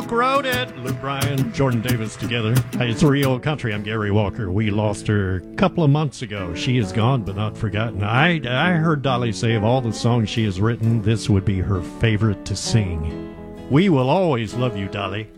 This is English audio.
Luke wrote it. Luke Bryan, Jordan Davis together. Hey, it's Real Country. I'm Gary Walker. We lost her a couple of months ago. She is gone but not forgotten. I heard Dolly say of all the songs she has written, this would be her favorite to sing. We will always love you, Dolly.